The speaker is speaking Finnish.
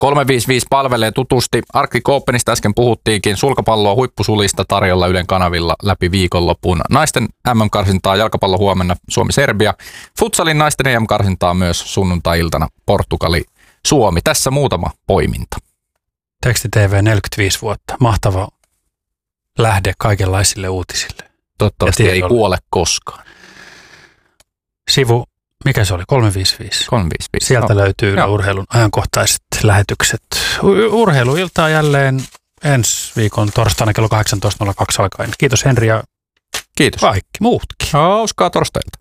355 palvelee tutusti. Arctic Openista äsken puhuttiinkin. Sulkapalloa huippusulista tarjolla Ylen kanavilla läpi viikonlopun. Naisten MM-karsintaa jalkapallo huomenna Suomi-Serbia. Futsalin naisten EM-karsintaa myös sunnuntai-iltana Portugali-Suomi. Tässä muutama poiminta. Teksti TV 45 vuotta. Mahtava lähde kaikenlaisille uutisille. Toivottavasti ei kuole koskaan. Sivu, mikä se oli? 355. 355. Sieltä löytyy urheilun ajankohtaiset lähetykset. Urheiluiltaa jälleen ensi viikon torstaina kello 18.02 alkaen. Kiitos Henri ja kiitos kaikki muutkin. Hauskaa torstailta.